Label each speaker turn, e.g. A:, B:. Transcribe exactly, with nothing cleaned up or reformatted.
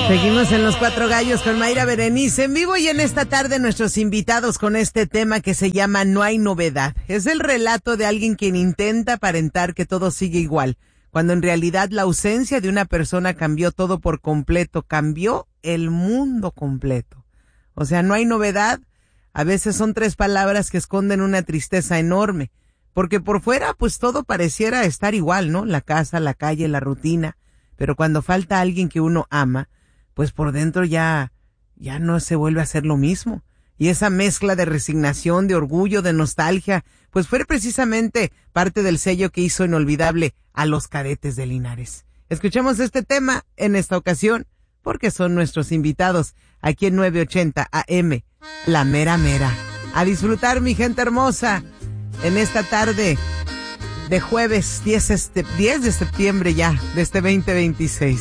A: Seguimos en Los Cuatro Gallos con Mayra Berenice en vivo y en esta tarde nuestros invitados con este tema que se llama No hay novedad. Es el relato de alguien quien intenta aparentar que todo sigue igual, cuando en realidad la ausencia de una persona cambió todo por completo, cambió el mundo completo. O sea, no hay novedad. A veces son tres palabras que esconden una tristeza enorme, porque por fuera pues todo pareciera estar igual, ¿no? La casa, la calle, la rutina, pero cuando falta alguien que uno ama, pues por dentro ya, ya no se vuelve a hacer lo mismo. Y esa mezcla de resignación, de orgullo, de nostalgia, pues fue precisamente parte del sello que hizo inolvidable a los Cadetes de Linares. Escuchemos este tema en esta ocasión, porque son nuestros invitados aquí en nueve ochenta A M, La Mera Mera. A disfrutar, mi gente hermosa, en esta tarde de jueves diez de septiembre ya, de este veinte veintiséis.